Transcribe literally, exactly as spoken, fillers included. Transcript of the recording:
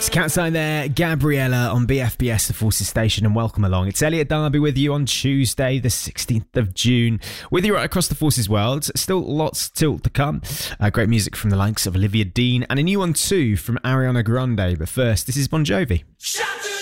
Catsign there, Gabriella on B F B S, the Forces Station, and welcome along. It's Elliot Darby with you on Tuesday, the sixteenth of June, with you right across the Forces world. Still lots still to come. Uh, great music from the likes of Olivia Dean, and a new one too from Ariana Grande. But first, this is Bon Jovi. Shut